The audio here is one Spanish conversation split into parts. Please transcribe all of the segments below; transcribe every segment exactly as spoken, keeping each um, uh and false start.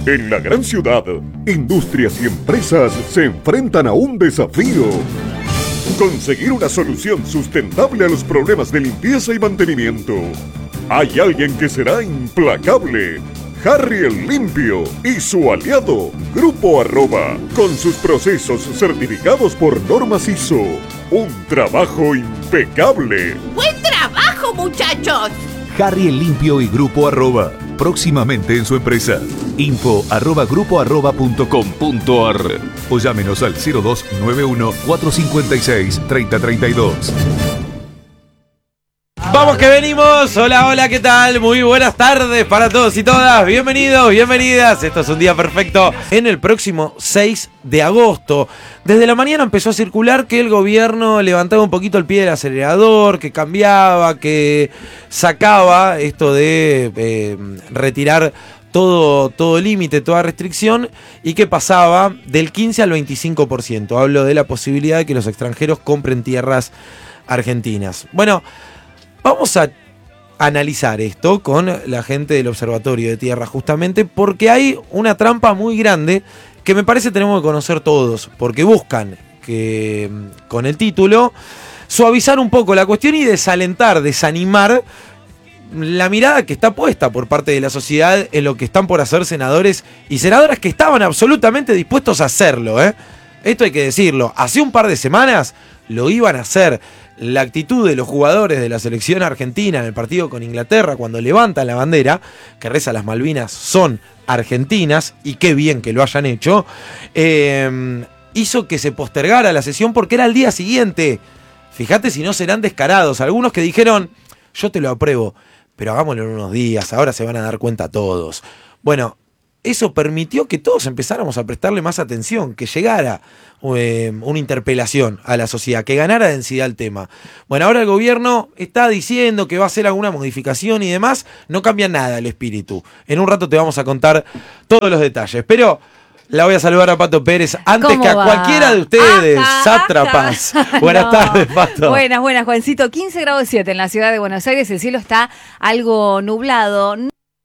En la gran ciudad, industrias y empresas se enfrentan a un desafío. Conseguir una solución sustentable a los problemas de limpieza y mantenimiento. Hay alguien que será implacable. Harry el Limpio y su aliado, Grupo Arroba, con sus procesos certificados por normas I S O. Un trabajo impecable. ¡Buen trabajo, muchachos! Harry el Limpio y Grupo Arroba, próximamente en su empresa. Info arroba grupo arroba punto com punto ar o llámenos al cero dos nueve uno cuatro cinco seis tres cero tres dos. Vamos que venimos, hola, hola, ¿qué tal? Muy buenas tardes para todos y todas, bienvenidos, bienvenidas, esto es un día perfecto. En el próximo seis de agosto, desde la mañana empezó a circular que el gobierno levantaba un poquito el pie del acelerador, que cambiaba, que sacaba esto de eh, retirar todo, todo límite, toda restricción, y que pasaba del quince al veinticinco por ciento. Hablo de la posibilidad de que los extranjeros compren tierras argentinas. Bueno, vamos a analizar esto con la gente del Observatorio de Tierra, justamente porque hay una trampa muy grande que me parece tenemos que conocer todos, porque buscan que con el título suavizar un poco la cuestión y desalentar, desanimar la mirada que está puesta por parte de la sociedad en lo que están por hacer senadores y senadoras que estaban absolutamente dispuestos a hacerlo, ¿eh? Esto hay que decirlo, hace un par de semanas lo iban a hacer. La actitud de los jugadores de la selección argentina en el partido con Inglaterra cuando levantan la bandera, que reza las Malvinas son argentinas, y qué bien que lo hayan hecho, eh, hizo que se postergara la sesión porque era el día siguiente. Fíjate si no serán descarados. Algunos que dijeron, yo te lo apruebo, pero hagámoslo en unos días, ahora se van a dar cuenta todos. Bueno, eso permitió que todos empezáramos a prestarle más atención, que llegara eh, una interpelación a la sociedad, que ganara densidad el tema. Bueno, ahora el gobierno está diciendo que va a hacer alguna modificación y demás, no cambia nada el espíritu. En un rato te vamos a contar todos los detalles, pero la voy a saludar a Pato Pérez antes que a va? cualquiera de ustedes, sátrapas. Buenas no. tardes, Pato. Buenas, buenas, Juancito. quince grados siete en la ciudad de Buenos Aires, el cielo está algo nublado.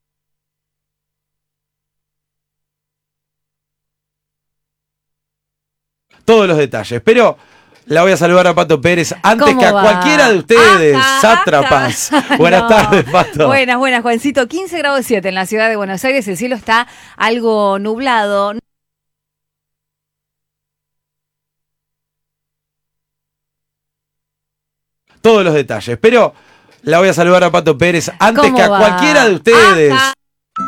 Todos los detalles, pero la voy a saludar a Pato Pérez antes que a va? cualquiera de ustedes, ah, sátrapas. Ah, buenas no. tardes, Pato. Buenas, buenas, Juancito. quince grados siete en la ciudad de Buenos Aires, el cielo está algo nublado. Todos los detalles, pero la voy a saludar a Pato Pérez antes que a va? cualquiera de ustedes. Ah, ah.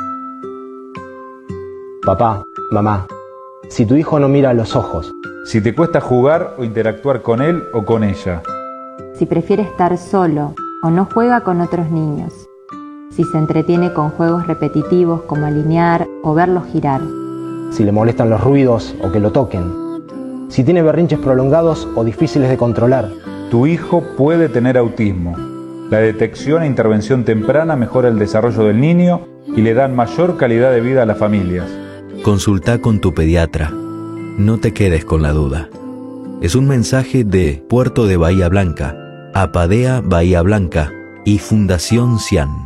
Papá, mamá, si tu hijo no mira a los ojos, si te cuesta jugar o interactuar con él o con ella, si prefiere estar solo o no juega con otros niños, si se entretiene con juegos repetitivos como alinear o verlos girar, si le molestan los ruidos o que lo toquen, si tiene berrinches prolongados o difíciles de controlar. Tu hijo puede tener autismo. La detección e intervención temprana mejora el desarrollo del niño y le dan mayor calidad de vida a las familias. Consulta con tu pediatra. No te quedes con la duda. Es un mensaje de Puerto de Bahía Blanca, Apadea Bahía Blanca y Fundación Cian.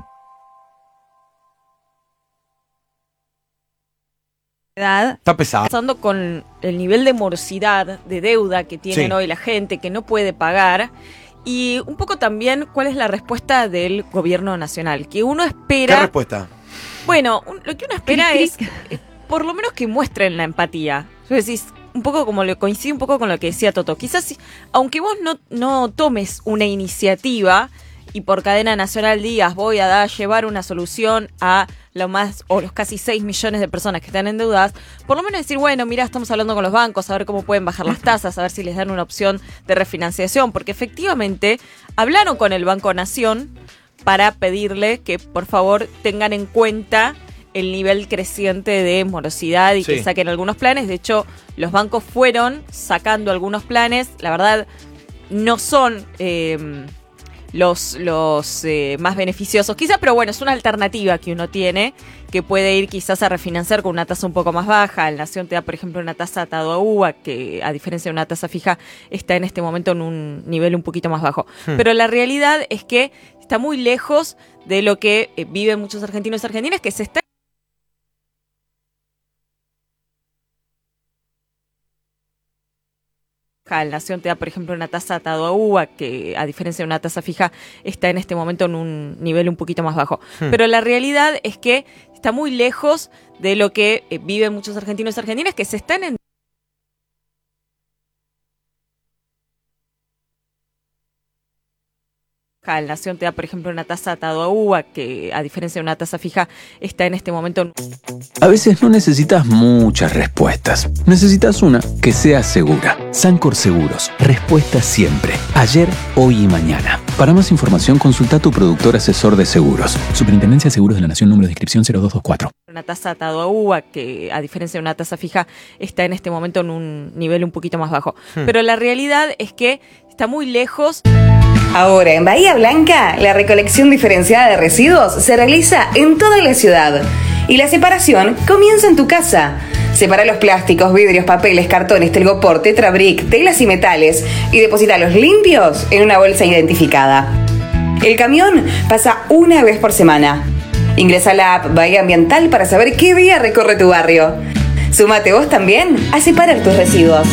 Está pesado. Pasando con el nivel de morosidad, de deuda que tienen sí. hoy la gente, que no puede pagar. Y un poco también cuál es la respuesta del gobierno nacional. Que uno espera... ¿Qué respuesta? Bueno, un, lo que uno espera es... por lo menos que muestren la empatía. Yo decís, un poco como lo coincide un poco con lo que decía Toto. Quizás, aunque vos no, no tomes una iniciativa y por cadena nacional digas voy a dar, llevar una solución a lo más o los casi seis millones de personas que están endeudadas, por lo menos decir, bueno, mira, estamos hablando con los bancos, a ver cómo pueden bajar las tasas, a ver si les dan una opción de refinanciación, porque efectivamente hablaron con el Banco Nación para pedirle que por favor tengan en cuenta el nivel creciente de morosidad y sí. que saquen algunos planes. De hecho, los bancos fueron sacando algunos planes. La verdad, no son eh, los, los eh, más beneficiosos quizás, pero bueno, es una alternativa que uno tiene, que puede ir quizás a refinanciar con una tasa un poco más baja. El Nación te da, por ejemplo, una tasa atado a U V A, que a diferencia de una tasa fija, está en este momento en un nivel un poquito más bajo. Hmm. Pero la realidad es que está muy lejos de lo que eh, viven muchos argentinos y argentinas, que se está La Nación te da, por ejemplo, una tasa atado a uva, que a diferencia de una tasa fija, está en este momento en un nivel un poquito más bajo. Hmm. Pero la realidad es que está muy lejos de lo que eh, viven muchos argentinos y argentinas, que se están en La Nación te da, por ejemplo, una tasa atado a uva, que a diferencia de una tasa fija, está en este momento. A veces no necesitas muchas respuestas. Necesitas una que sea segura. Sancor Seguros. Respuesta siempre. Ayer, hoy y mañana. Para más información, consulta a tu productor asesor de seguros. Superintendencia de Seguros de la Nación, número de inscripción cero dos dos cuatro. Una tasa atado a uva, que a diferencia de una tasa fija, está en este momento en un nivel un poquito más bajo. Hmm. Pero la realidad es que está muy lejos. Ahora, en Bahía Blanca, la recolección diferenciada de residuos se realiza en toda la ciudad. Y la separación comienza en tu casa. Separa los plásticos, vidrios, papeles, cartones, telgopor, tetrabric, telas y metales y deposítalos limpios en una bolsa identificada. El camión pasa una vez por semana. Ingresa a la app Bahía Ambiental para saber qué día recorre tu barrio. Súmate vos también a separar tus residuos.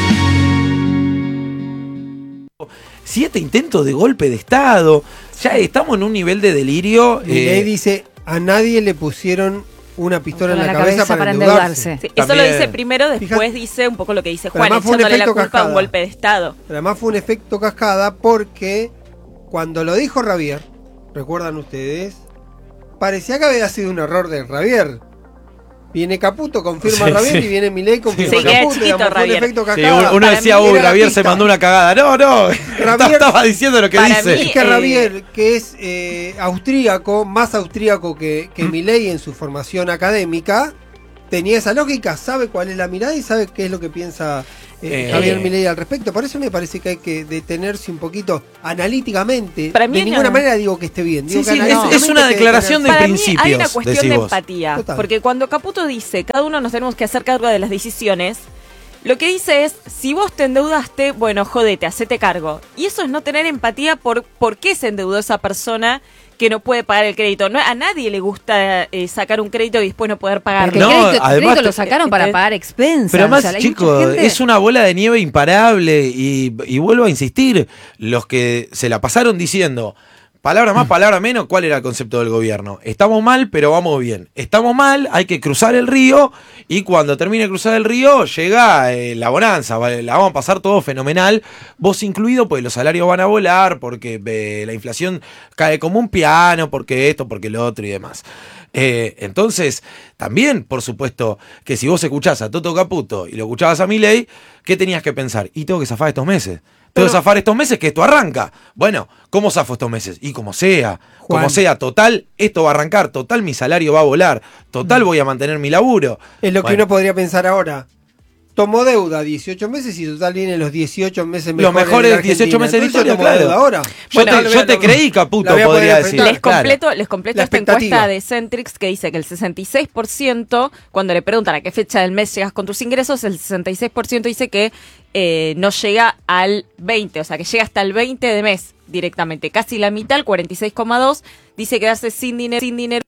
Siete intentos de golpe de Estado. Ya estamos en un nivel de delirio. Milei eh, dice, a nadie le pusieron una pistola en la, la cabeza, cabeza para, para endeudarse. endeudarse. Sí, eso lo dice primero, después Fíjate. dice un poco lo que dice Juan, echándole la culpa cascada. a un golpe de Estado. Pero además fue un efecto cascada porque cuando lo dijo Javier, recuerdan ustedes, parecía que había sido un error de Javier. Viene Caputo, confirma sí, Javier, sí. y viene Milei, confirma sí, Caputo. Chiquito, digamos, fue un efecto cascada. Sí, uno decía, uy, Javier se mandó una cagada. No, no, Javier, estaba diciendo lo que dice. Es que Javier, que es eh, austríaco, más austríaco que, que Milei en su formación académica, tenía esa lógica, sabe cuál es la mirada y sabe qué es lo que piensa eh, eh, Javier Milei al respecto. Por eso me parece que hay que detenerse un poquito analíticamente. Para mí de ninguna no. manera digo que esté bien. Digo sí, que sí, es, es una declaración de Para principios. Mí hay una cuestión de empatía. Total. Porque cuando Caputo dice, cada uno nos tenemos que hacer cargo de las decisiones, lo que dice es, si vos te endeudaste, bueno, jodete, hacete cargo. Y eso es no tener empatía por por qué se endeudó esa persona que no puede pagar el crédito. No, a nadie le gusta eh, sacar un crédito y después no poder pagarlo. No, el crédito, además, el crédito lo sacaron para pagar expensas. Pero además, o sea, chicos, gente... es una bola de nieve imparable y, y vuelvo a insistir, los que se la pasaron diciendo, palabra más, palabra menos, ¿cuál era el concepto del gobierno? Estamos mal, pero vamos bien. Estamos mal, hay que cruzar el río y cuando termine de cruzar el río llega eh, la bonanza, ¿vale? La vamos a pasar todo fenomenal, vos incluido, pues los salarios van a volar, porque eh, la inflación cae como un piano, porque esto, porque lo otro y demás. Eh, entonces, también, por supuesto, que si vos escuchás a Toto Caputo y lo escuchabas a Milei, ¿qué tenías que pensar? Y tengo que zafar estos meses. Tengo que zafar estos meses que esto arranca. Bueno, ¿cómo zafo estos meses? Y como sea, Juan. como sea, total, esto va a arrancar, total, mi salario va a volar, total, voy a mantener mi laburo. Es lo bueno. que uno podría pensar ahora. Tomó deuda dieciocho meses y total vienen los dieciocho meses mejores. Los mejores dieciocho meses de historia, claro. Ahora. Yo bueno, te, yo te creí, Caputo, podría decir. Les completo, les completo esta encuesta de Centrix que dice que el sesenta y seis por ciento, cuando le preguntan a qué fecha del mes llegas con tus ingresos, el sesenta y seis por ciento dice que eh, no llega al veinte, o sea, que llega hasta el veinte de mes directamente. Casi la mitad, el cuarenta y seis coma dos, dice quedarse sin dinero, sin dinero.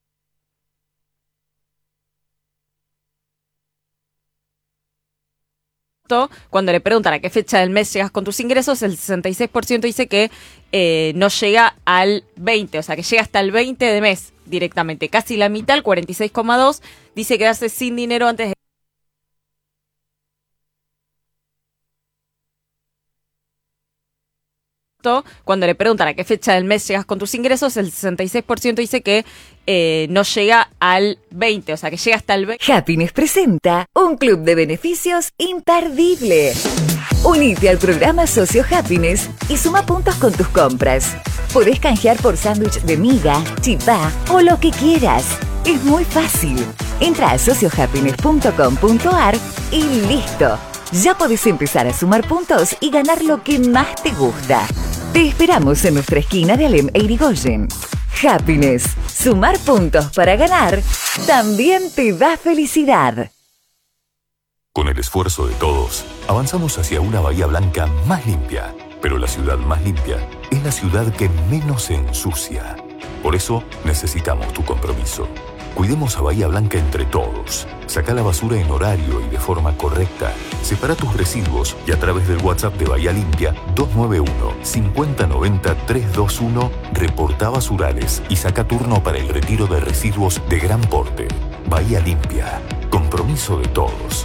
Cuando le preguntan a qué fecha del mes llegas con tus ingresos, el sesenta y seis por ciento dice que eh, no llega al veinte, o sea, que llega hasta el veinte de mes directamente. Casi la mitad, el cuarenta y seis coma dos, dice quedarse sin dinero antes de... Cuando le preguntan a qué fecha del mes llegas con tus ingresos, el sesenta y seis por ciento dice que eh, no llega al veinte, o sea, que llega hasta el veinte. Happiness presenta un club de beneficios imperdible. Unite al programa Socio Happiness y suma puntos con tus compras. Podés canjear por sándwich de miga, chipá o lo que quieras. Es muy fácil. Entra a socio happiness punto com punto a r y listo. Ya podés empezar a sumar puntos y ganar lo que más te gusta. Te esperamos en nuestra esquina de Alem e Irigoyen. Happiness. Sumar puntos para ganar también te da felicidad. Con el esfuerzo de todos, avanzamos hacia una Bahía Blanca más limpia. Pero la ciudad más limpia es la ciudad que menos se ensucia. Por eso necesitamos tu compromiso. Cuidemos a Bahía Blanca entre todos. Saca la basura en horario y de forma correcta. Separa tus residuos y a través del WhatsApp de Bahía Limpia dos nueve uno, cinco cero nueve cero, tres dos uno reporta basurales y saca turno para el retiro de residuos de gran porte. Bahía Limpia. Compromiso de todos.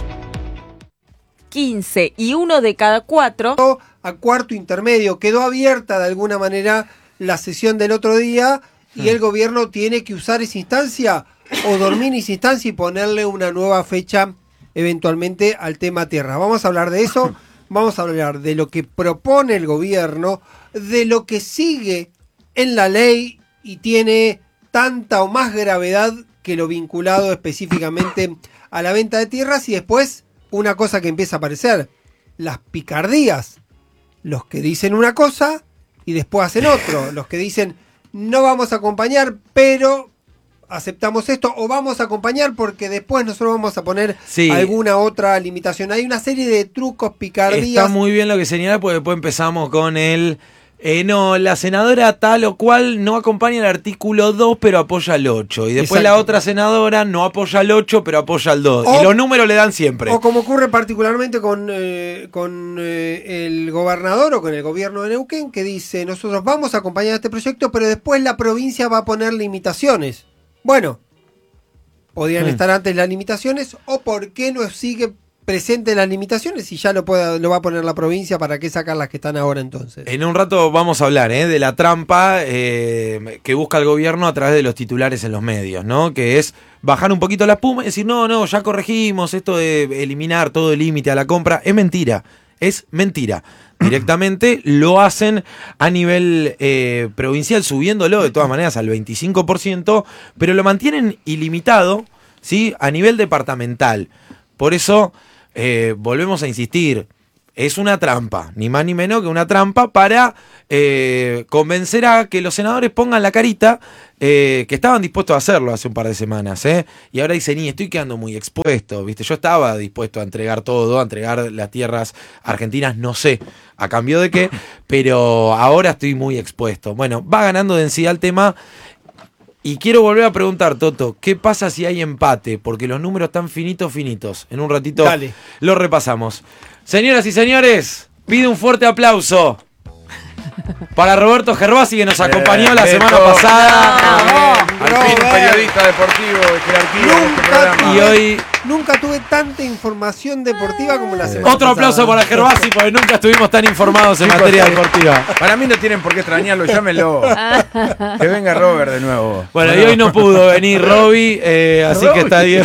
quince y uno de cada cuatro. A cuarto intermedio. Quedó abierta de alguna manera la sesión del otro día y mm. el gobierno tiene que usar esa instancia o dormir en esa instancia y ponerle una nueva fecha eventualmente al tema tierra. Vamos a hablar de eso, vamos a hablar de lo que propone el gobierno, de lo que sigue en la ley y tiene tanta o más gravedad que lo vinculado específicamente a la venta de tierras, y después una cosa que empieza a aparecer, las picardías, los que dicen una cosa y después hacen otro, los que dicen no vamos a acompañar pero aceptamos esto, o vamos a acompañar porque después nosotros vamos a poner sí. alguna otra limitación. Hay una serie de trucos, picardías. Está muy bien lo que señala, porque después empezamos con el eh, no, la senadora tal o cual no acompaña el artículo dos pero apoya el ocho, y después Exacto. la otra senadora no apoya el ocho pero apoya el dos, o, y los números le dan siempre. O como ocurre particularmente con, eh, con eh, el gobernador o con el gobierno de Neuquén, que dice nosotros vamos a acompañar este proyecto pero después la provincia va a poner limitaciones. Bueno, podrían mm. estar antes las limitaciones, o por qué no sigue presente las limitaciones y ya lo, puede, lo va a poner la provincia, ¿para qué sacar las que están ahora entonces? En un rato vamos a hablar ¿eh? de la trampa eh, que busca el gobierno a través de los titulares en los medios, ¿no? Que es bajar un poquito la espuma y decir, no, no, ya corregimos esto de eliminar todo el límite a la compra. Es mentira, es mentira. Directamente lo hacen a nivel eh, provincial, subiéndolo de todas maneras al veinticinco por ciento, pero lo mantienen ilimitado, ¿sí? A nivel departamental. Por eso eh, volvemos a insistir, es una trampa, ni más ni menos que una trampa para eh, convencer a que los senadores pongan la carita, eh, que estaban dispuestos a hacerlo hace un par de semanas, ¿eh? Y ahora dicen, y estoy quedando muy expuesto, ¿viste? Yo estaba dispuesto a entregar todo, a entregar las tierras argentinas, no sé a cambio de qué, pero ahora estoy muy expuesto. Bueno, va ganando densidad el tema. Y quiero volver a preguntar, Toto, ¿qué pasa si hay empate? Porque los números están finitos, finitos. En un ratito Dale. Lo repasamos. Señoras y señores, pido un fuerte aplauso para Roberto Gervasi, que nos acompañó eh, la semana Beto. pasada. Al fin, un periodista deportivo de jerarquía en este programa. Y hoy nunca tuve tanta información deportiva como la semana Otro pasada. aplauso para Gervasi, porque nunca estuvimos tan informados en Chicos, materia deportiva. Para mí no tienen por qué extrañarlo, llámenlo. Que venga Robert de nuevo. Bueno, bueno. y hoy no pudo venir Robbie, eh, así Robbie. que está bien.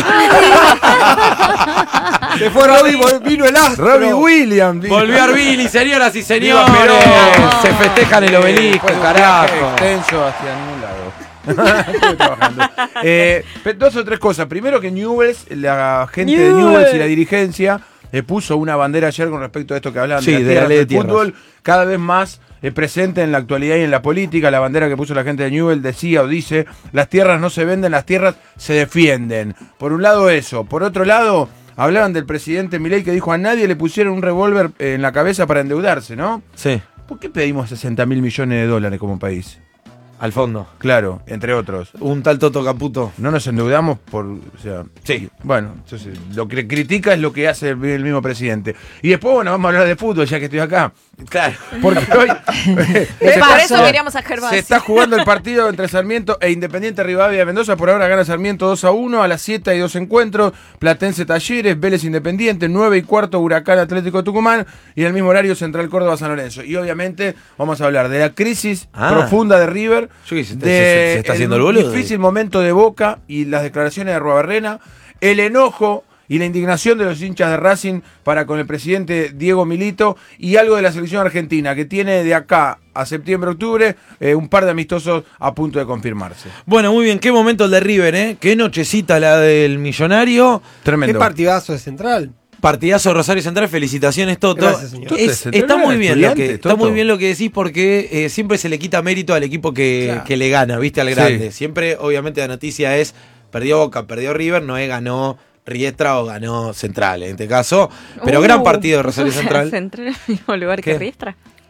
Se fue Robbie, vino el astro. Robbie Williams. Volvió Arbili, señoras y señores. Se festejan el obelisco, carajo. Extenso hacia ningún lado. Estoy trabajando. Eh, dos o tres cosas. Primero que Newell's, la gente Newell. de Newell's y la dirigencia eh, puso una bandera ayer con respecto a esto que hablaban sí, de, de la ley de del fútbol, cada vez más eh, presente en la actualidad y en la política. La bandera que puso la gente de Newell decía o dice, las tierras no se venden, las tierras se defienden. Por un lado eso. Por otro lado, hablaban del presidente Milei, que dijo a nadie le pusieron un revólver en la cabeza para endeudarse, ¿no? Sí. ¿Por qué pedimos sesenta mil millones de dólares como país? Al fondo. Claro, entre otros. Un tal Toto Caputo. No nos endeudamos por... O sea, sí. Bueno, entonces, lo que critica es lo que hace el, el mismo presidente. Y después, bueno, vamos a hablar de fútbol, ya que estoy acá. Claro. Porque hoy... eh, Por eso queríamos a Gervasi. Se está jugando el partido entre Sarmiento e Independiente Rivadavia de Mendoza. Por ahora gana Sarmiento dos a uno. A las siete hay dos encuentros. Platense Talleres, Vélez Independiente, nueve y cuarto Huracán Atlético de Tucumán. Y en el mismo horario Central Córdoba San Lorenzo. Y obviamente vamos a hablar de la crisis ah. profunda de River. Yo que se, de se, se está haciendo el boludo. difícil momento de Boca y las declaraciones de Arruabarrena. El enojo y la indignación de los hinchas de Racing para con el presidente Diego Milito, y algo de la selección argentina, que tiene de acá a septiembre-octubre eh, un par de amistosos a punto de confirmarse. Bueno, muy bien, qué momento el de River, ¿eh? Qué nochecita la del Millonario. Tremendo. Qué partidazo de Central. Partidazo de Rosario Central, felicitaciones Toto. Gracias, señor. Es, está muy bien lo que está muy bien lo que decís, porque eh, siempre se le quita mérito al equipo que, claro. que le gana, ¿viste? Al grande. Sí. Siempre, obviamente, la noticia es perdió Boca, perdió River, no es ganó Riestra o ganó Central en este caso, pero uh, gran partido de Rosario Central. ¿Central en el mismo lugar ¿Qué? que Riestra?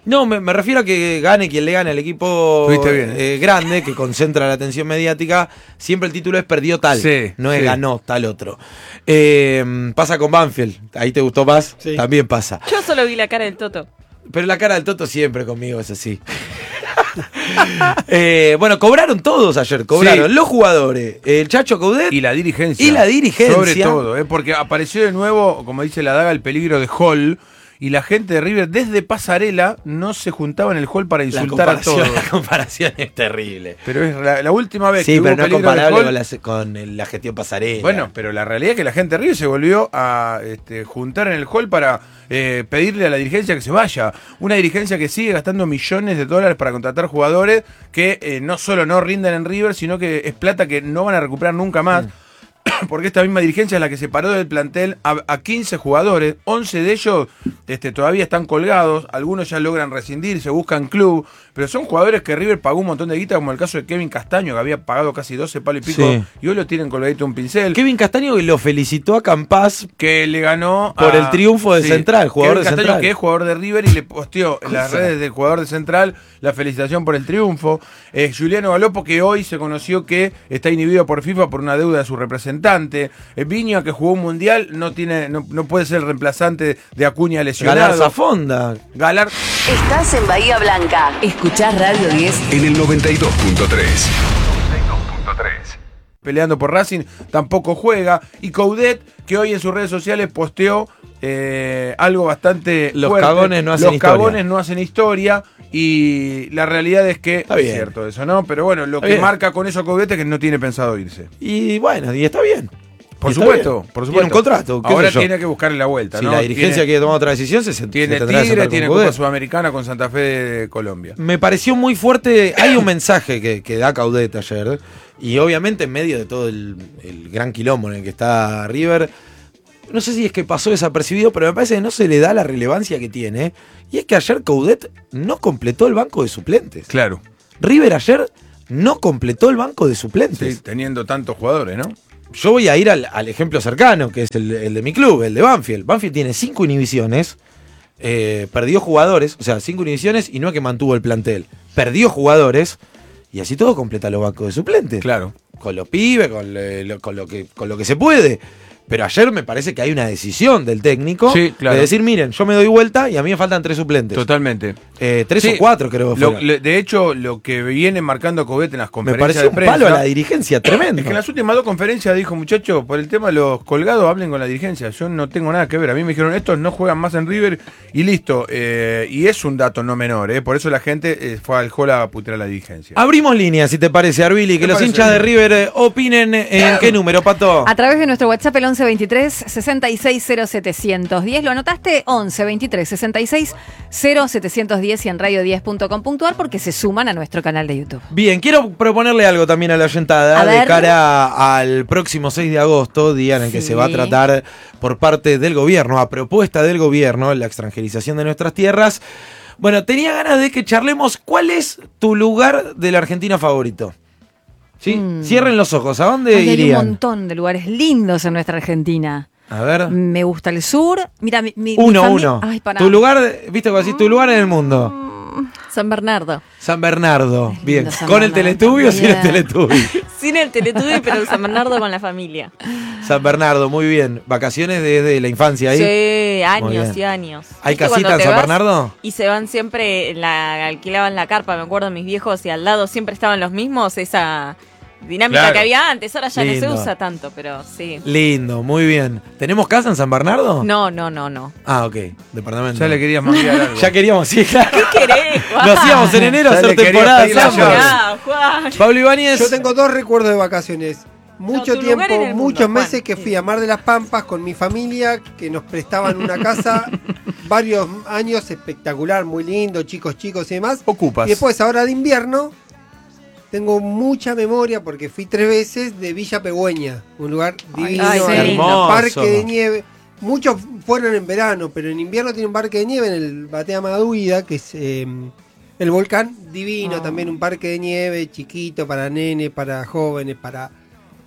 No, me, me refiero a que gane quien le gane al equipo bien, eh, grande, que concentra la atención mediática. Siempre el título es perdió tal, sí, no es sí. ganó tal otro. Eh, pasa con Banfield, ahí te gustó más, Sí. también pasa. Yo solo vi la cara del Toto. Pero la cara del Toto siempre conmigo es así. eh, bueno, cobraron todos ayer, cobraron Sí. los jugadores, el Chacho Coudet Y la dirigencia. y la dirigencia. Sobre todo, ¿eh? Porque apareció de nuevo, como dice la daga, el peligro de Hall. Y la gente de River, desde Pasarela, no se juntaba en el hall para La insultar a comparación, todos. la comparación es terrible. Pero es la, la última vez Sí, que pero hubo no es peligro de comparable hall. con la, con el- la gestión pasarela. Bueno, pero la realidad es que la gente de River se volvió a este, juntar en el hall para eh, pedirle a la dirigencia que se vaya. Una dirigencia que sigue gastando millones de dólares para contratar jugadores que eh, no solo no rinden en River, sino que es plata que no van a recuperar nunca más. Porque esta misma dirigencia es la que separó del plantel a, a quince jugadores, once de ellos este, todavía están colgados, algunos ya logran rescindir, se buscan club, pero son jugadores que River pagó un montón de guita, como el caso de Kevin Castaño, que había pagado casi doce palos y pico, Sí. y hoy lo tienen colgadito un pincel. Kevin Castaño lo felicitó a Campaz Que le ganó por a- el triunfo de sí, Central, jugador Kevin de Castaño, Central. que es jugador de River y le posteó en las Cosa. redes del jugador de Central la felicitación por el triunfo. Eh, Juliano Galopo, que hoy se conoció que está inhibido por FIFA por una deuda de su representante. Eh, Viña, que jugó un mundial, no tiene, no, no puede ser el reemplazante de Acuña lesionado. Galar Zafonda. Galar. Estás en Bahía Blanca. Escuchás Radio diez. En el noventa y dos punto tres. Peleando por Racing, tampoco juega. Y Coudet, que hoy en sus redes sociales posteó eh, algo bastante Los fuerte. cagones no hacen Los historia. cagones no hacen historia. Y la realidad es que Está es bien. cierto eso, ¿no? Pero bueno, lo Está que bien. marca con eso Coudet es que no tiene pensado irse. Y bueno, y está bien. Por Y está supuesto, bien. por Tiene supuesto. un contrato. qué Ahora sé yo. tiene que buscarle la vuelta, Si ¿no? la dirigencia Tiene- quiere tomar otra decisión, se, se Tiene tendrá que Tigre, sentar tiene con Copa Coudet. Sudamericana con Santa Fe de Colombia. Me pareció muy fuerte. Hay un mensaje que, que da Coudet ayer. Y obviamente en medio de todo el, el gran quilombo en el que está River, no sé si es que pasó desapercibido, pero me parece que no se le da la relevancia que tiene. Y es que ayer Coudet no completó el banco de suplentes. Claro. River ayer no completó el banco de suplentes. Sí, teniendo tantos jugadores, ¿no? Yo voy a ir al, al ejemplo cercano, que es el, el de mi club, el de Banfield. Banfield tiene cinco inhibiciones, eh, perdió jugadores, o sea, cinco inhibiciones y no es que mantuvo el plantel. Perdió jugadores y así todo completa los bancos de suplentes. Claro. Con los pibes, con, le- lo, con, lo que, con lo que se puede. Pero ayer me parece que hay una decisión del técnico Sí, claro. de decir, miren, yo me doy vuelta y a mí me faltan tres suplentes. Totalmente. Eh, tres Sí, o cuatro creo que lo- fueron. le- de hecho, lo que viene marcando Coudet en las Me conferencias pareció de un prensa... palo a la dirigencia tremendo. Es que en las últimas dos conferencias dijo, muchachos, por el tema de los colgados, hablen con la dirigencia. Yo no tengo nada que ver. A mí me dijeron, estos no juegan más en River y listo. Eh, y es un dato no menor, ¿eh? Por eso la gente eh, fue al hall a putear a la dirigencia. Abrimos líneas, si te parece, Arbili, que Me los parece hinchas de bien. River eh, opinen en qué número, Pato. A través de nuestro WhatsApp, el once veintitrés sesenta y seis cero setecientos diez. ¿Lo anotaste? once veintitrés sesenta y seis cero setecientos diez y en radio diez punto com punto ar porque se suman a nuestro canal de YouTube. Bien, quiero proponerle algo también a la oyentada A de ver. cara al próximo seis de agosto, día en el que Sí. se va a tratar por parte del gobierno, a propuesta del gobierno, la extranjerización de nuestras tierras. Bueno, tenía ganas de que charlemos cuál es tu lugar de la Argentina favorito. ¿Sí? Mm. Cierren los ojos, ¿a dónde Ay, hay un irían? montón de lugares lindos en nuestra Argentina. A ver. Me gusta el sur. Mira, mi, mi- mi Uno, fami- uno. Ay, pará. Tu lugar, de- viste cómo decís, tu lugar en el mundo. San Bernardo. San Bernardo. Bien. San ¿Con el Bernardo Teletubby o sin el también. Teletubby? Sin el Teletubby, pero en San Bernardo con la familia. San Bernardo, muy bien. Vacaciones desde la infancia ahí. Sí, Muy años bien. y años. ¿Hay ¿Viste casita cuando en te San vas Bernardo? Y se van siempre, en la, alquilaban la carpa, me acuerdo mis viejos, y al lado siempre estaban los mismos, esa dinámica Claro. que había antes, ahora ya Lindo. no se usa tanto, pero sí. Lindo, muy bien. ¿Tenemos casa en San Bernardo? No, no, no, no. Ah, ok. Departamento. Ya le querías mandar algo. Ya queríamos, sí, claro. ¿Qué querés, Juan? Nos íbamos en enero a Ya hacer le querías temporada. pedir la Samba. llave. Ah, Juan. Pablo Ibáñez. Yo tengo dos recuerdos de vacaciones. Mucho tu lugar tiempo, en el mundo, muchos Juan. meses que fui a Mar de las Pampas con mi familia, que nos prestaban una casa, varios años, espectacular, muy lindo, chicos, chicos y demás. Ocupas. Y después, ahora de invierno, tengo mucha memoria porque fui tres veces de Villa Pegüeña, un lugar divino, ay, sí. hay un Hermoso. parque de nieve. Muchos fueron en verano, pero en invierno tiene un parque de nieve en el Batea Maduida, que es eh, el volcán divino, Ah. también un parque de nieve chiquito para nenes, para jóvenes, para...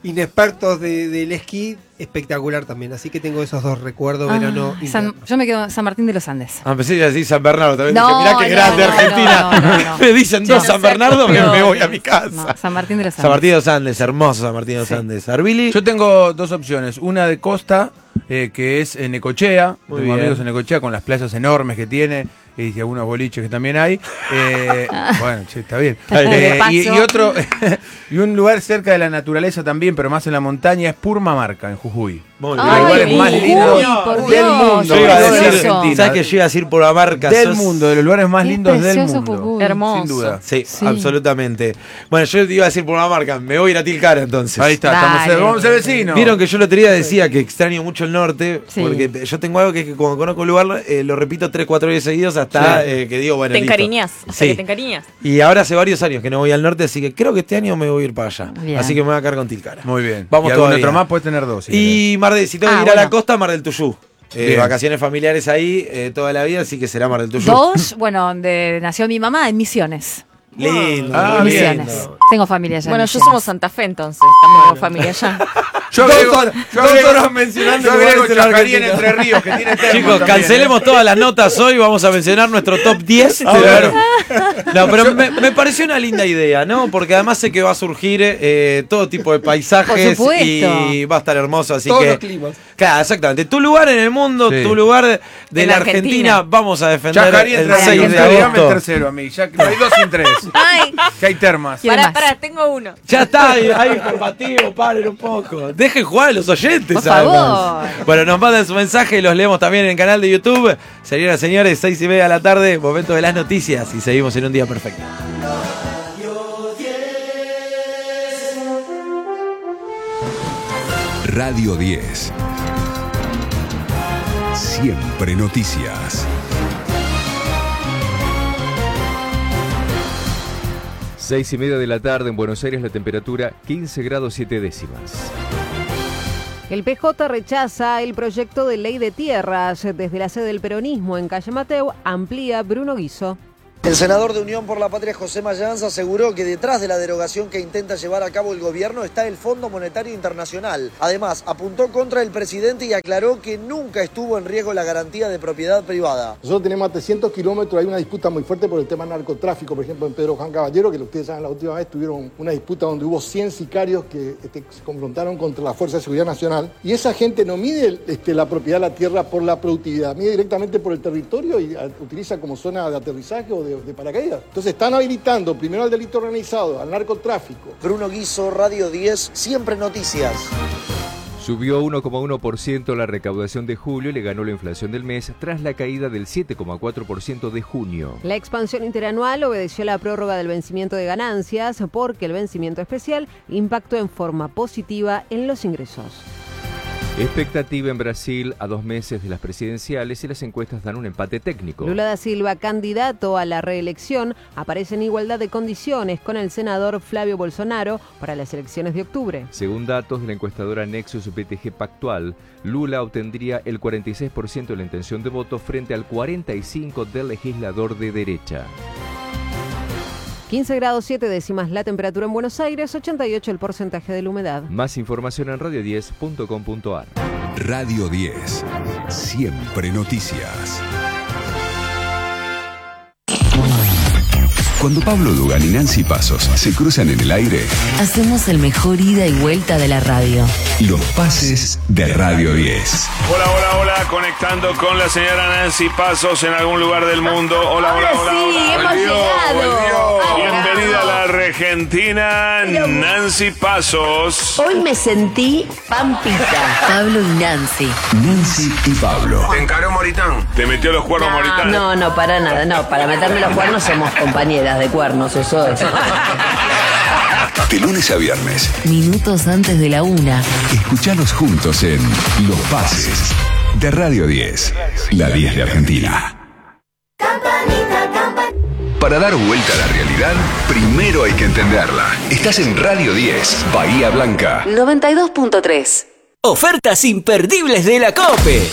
inexpertos de, del esquí, espectacular también. Así que tengo esos dos recuerdos, Ah, verano. San- yo me quedo en San Martín de los Andes. Ah, pensé que iba a decir San Bernardo también. No, Dije, mirá qué no, grande no, Argentina. no, no, no. Me dicen Yo dos no San sé, Bernardo, me, pero- me voy a mi casa. No, San Martín de los Andes. San Martín de los Andes, hermoso San Martín de los Andes. Arbili. Yo tengo dos opciones. Una de costa, eh, que es en Necochea. Muy Tengo bien. amigos en Necochea con las playas enormes que tiene. Y algunos boliches que también hay. Eh, bueno, che, está bien. De Eh, paso. y, y otro, y un lugar cerca de la naturaleza también, pero más en la montaña, es Purmamarca, en Jujuy. Muy Los bien. lugares Ay, más Uy, lindos por del Dios, mundo. Yo iba a no de la decir, Argentina. ¿sabes que yo iba a decir por la marca? Del Sos- mundo, de los lugares más Qué lindos del precioso mundo. Jujuy. Hermoso. Sin duda. Sí, Sí. absolutamente. Bueno, yo iba a decir por la marca, me voy a ir a Tilcara entonces. Ahí está, estamos, Dale. vamos a ser vecinos. Vieron que yo el otro día decía que extraño mucho el norte, Sí. porque yo tengo algo que es que cuando conozco un lugar eh, lo repito tres, cuatro días seguidos hasta Sí. eh, que digo, bueno, Te listo. encariñás, hasta Sí. que te encariñas. Y ahora hace varios años que no voy al norte, así que creo que este año me voy a ir para allá. Bien. Así que me voy a quedar con Tilcara. Muy bien. Vamos y algún todavía. otro más, puedes tener dos. si querés. Y Mar del, si tengo Ah, que ir a la bueno. costa, Mar del Tuyú. Eh, Bien. vacaciones familiares ahí eh, toda la vida, así que será Mar del Tuyú. Dos, bueno, donde nació mi mamá, en Misiones. Lindo. Ah, muy bien. Misiones. Tengo familia allá. en Bueno, yo Misiones. somos Santa Fe entonces, también tengo familia allá. Yo Dos agrego, horas- yo dos agrego- horas mencionando yo agrego lugares en la Chajarí en Argentina. Entre Ríos, que tiene termas Chicos, también. cancelemos todas las notas hoy, vamos a mencionar nuestro top diez. A ver. No, pero me, me pareció una linda idea, ¿no? Porque además sé que va a surgir eh, todo tipo de paisajes Por supuesto. y va a estar hermoso, así Todos que... los climas. Claro, exactamente. Tu lugar en el mundo, Sí. tu lugar de En la la Argentina, Argentina. vamos a defender Chajarí el Entre seis Ríos. de Dígame el agosto. tercero a mí. Ya que no hay dos sin tres. Ay, Que hay termas. ¿Quién pará, más? pará, tengo uno. Ya está, ahí, ahí combativo, paren un poco. Dejen jugar a los oyentes, Por además. favor. Bueno, nos mandan su mensaje y los leemos también en el canal de YouTube. Señoras y señores, seis y media de la tarde, momento de las noticias y seguimos en un día perfecto. Radio diez. Siempre noticias. Seis y media de la tarde en Buenos Aires, la temperatura quince grados siete décimas. El P J rechaza el proyecto de ley de tierras. Desde la sede del peronismo en Calle Mateu, amplía Bruno Guiso. El senador de Unión por la Patria, José Mayans, aseguró que detrás de la derogación que intenta llevar a cabo el gobierno está el Fondo Monetario Internacional. Además, apuntó contra el presidente y aclaró que nunca estuvo en riesgo la garantía de propiedad privada. Nosotros tenemos a trescientos kilómetros, hay una disputa muy fuerte por el tema del narcotráfico, por ejemplo en Pedro Juan Caballero, que ustedes saben la última vez tuvieron una disputa donde hubo cien sicarios que este, se confrontaron contra la Fuerza de Seguridad Nacional. Y esa gente no mide este, la propiedad de la tierra por la productividad, mide directamente por el territorio y a, utiliza como zona de aterrizaje o de, de paracaídas. Entonces están habilitando primero al delito organizado, al narcotráfico. Bruno Guiso, Radio diez, Siempre Noticias. Subió uno coma uno por ciento la recaudación de julio y le ganó la inflación del mes tras la caída del siete coma cuatro por ciento de junio. La expansión interanual obedeció a la prórroga del vencimiento de ganancias porque el vencimiento especial impactó en forma positiva en los ingresos. Expectativa en Brasil a dos meses de las presidenciales y las encuestas dan un empate técnico. Lula da Silva, candidato a la reelección, aparece en igualdad de condiciones con el senador Flavio Bolsonaro para las elecciones de octubre. Según datos de la encuestadora Nexus B T G Pactual, Lula obtendría el cuarenta y seis por ciento de la intención de voto frente al cuarenta y cinco por ciento del legislador de derecha. quince grados siete décimas la temperatura en Buenos Aires, ochenta y ocho el porcentaje de la humedad. Más información en radio diez punto com punto ar. Radio diez. Siempre noticias. Cuando Pablo Dugan y Nancy Pasos se cruzan en el aire, hacemos el mejor ida y vuelta de la radio. los pases de Radio diez. Hola, hola, hola, conectando con la señora Nancy Pasos en algún lugar del mundo. Hola, hola, hola, sí, hola. hemos Volvió, llegado. volvió. Bienvenida a la Argentina, Nancy Pasos. Hoy me sentí pampita. Pablo y Nancy. Nancy y Pablo. Te encaró Moritán. Te metió los cuernos Moritán. No, no, para nada, no. Para meterme los cuernos somos compañeras de cuernos, eso es. De lunes a viernes, Minutos antes de la una. escuchanos juntos en Los Pases de Radio diez, la diez de Argentina. Para dar vuelta a la realidad, primero hay que entenderla. Estás en Radio diez, Bahía Blanca. noventa y dos punto tres. Ofertas imperdibles de la COPE.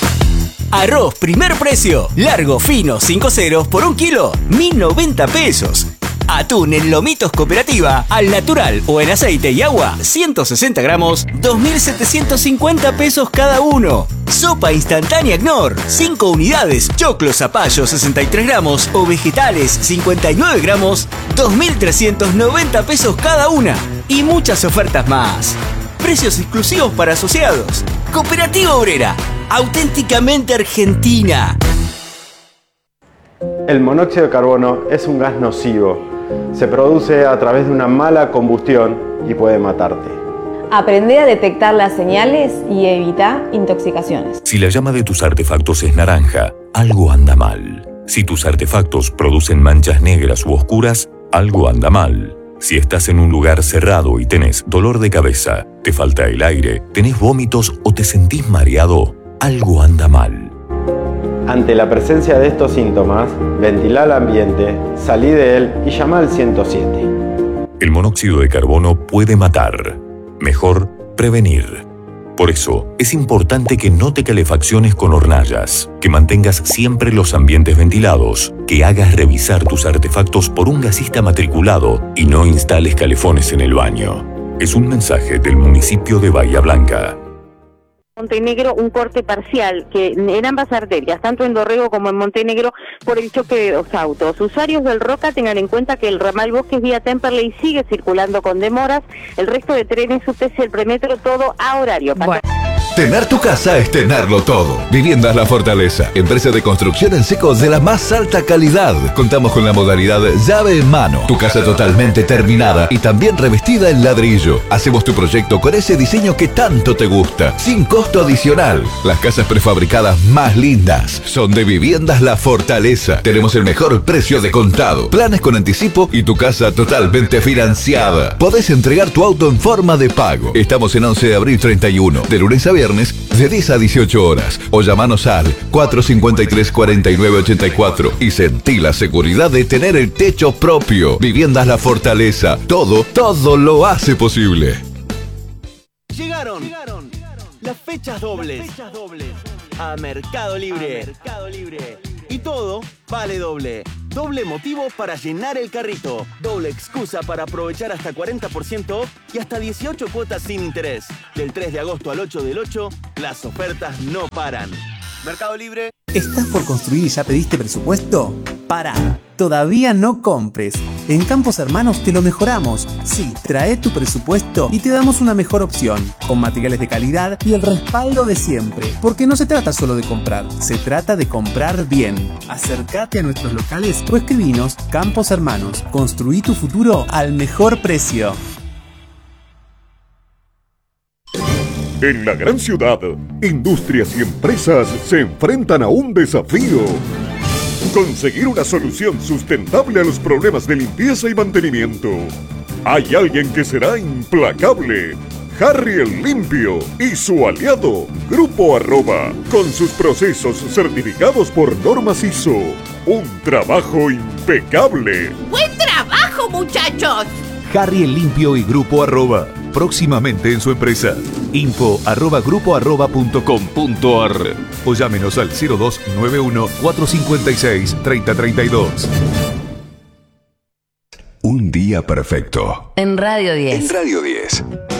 Arroz primer precio, largo fino cinco ceros por un kilo, mil noventa pesos. Atún en Lomitos Cooperativa, al natural o en aceite y agua, ciento sesenta gramos, dos mil setecientos cincuenta pesos cada uno. Sopa instantánea Knorr, cinco unidades, choclo zapallo sesenta y tres gramos o vegetales cincuenta y nueve gramos, dos mil trescientos noventa pesos cada una. Y muchas ofertas más. Precios exclusivos para asociados. Cooperativa Obrera, auténticamente argentina. El monóxido de carbono es un gas nocivo. Se produce a través de una mala combustión y puede matarte. Aprende a detectar las señales y evita intoxicaciones. Si la llama de tus artefactos es naranja, algo anda mal. Si tus artefactos producen manchas negras u oscuras, algo anda mal. Si estás en un lugar cerrado y tenés dolor de cabeza, te falta el aire, tenés vómitos o te sentís mareado, algo anda mal. Ante la presencia de estos síntomas, ventila el ambiente, salí de él y llama al ciento siete. El monóxido de carbono puede matar. Mejor prevenir. Por eso, es importante que no te calefacciones con hornallas, que mantengas siempre los ambientes ventilados, que hagas revisar tus artefactos por un gasista matriculado y no instales calefones en el baño. Es un mensaje del municipio de Bahía Blanca. Montenegro un corte parcial que en ambas arterias, tanto en Dorrego como en Montenegro, por el choque de dos autos. Usuarios del Roca tengan en cuenta que el ramal Bosques vía Temperley sigue circulando con demoras, el resto de trenes, subtes y el premetro todo a horario. Bueno. Tener tu casa es tenerlo todo. Viviendas La Fortaleza, empresa de construcción en seco de la más alta calidad. Contamos con la modalidad llave en mano. Tu casa totalmente terminada y también revestida en ladrillo. Hacemos tu proyecto con ese diseño que tanto te gusta, sin costo adicional. Las casas prefabricadas más lindas son de Viviendas La Fortaleza. Tenemos el mejor precio de contado, planes con anticipo y tu casa totalmente financiada. Podés entregar tu auto en forma de pago. Estamos en once de abril treinta y uno, de lunes a viernes, de diez a dieciocho horas, o llamanos al cuatro cinco tres, cuatro nueve ocho cuatro y sentí la seguridad de tener el techo propio. Viviendas La Fortaleza, todo, todo lo hace posible. Llegaron, Llegaron. las fechas dobles, las fechas dobles. A Mercado Libre. A Mercado Libre. Y todo vale doble. Doble motivo para llenar el carrito. Doble excusa para aprovechar hasta cuarenta por ciento off y hasta dieciocho cuotas sin interés. Del tres de agosto al ocho del ocho, las ofertas no paran. Mercado Libre. ¿Estás por construir y ya pediste presupuesto? Pará, todavía no compres. En Campos Hermanos te lo mejoramos. Sí, trae tu presupuesto y te damos una mejor opción, con materiales de calidad y el respaldo de siempre. Porque no se trata solo de comprar, se trata de comprar bien. Acércate a nuestros locales o escribinos. Campos Hermanos, construí tu futuro al mejor precio. En la gran ciudad, industrias y empresas se enfrentan a un desafío. Conseguir una solución sustentable a los problemas de limpieza y mantenimiento. Hay alguien que será implacable. Harry el Limpio y su aliado, Grupo Arroba, con sus procesos certificados por normas I S O. Un trabajo impecable. ¡Buen trabajo, muchachos! Harry el Limpio y Grupo Arroba, próximamente en su empresa. Info arroba grupo arroba punto com punto ar o llámenos al cero dos nueve uno, cuatro cinco seis, tres cero tres dos. Un día perfecto. En Radio diez. En Radio diez.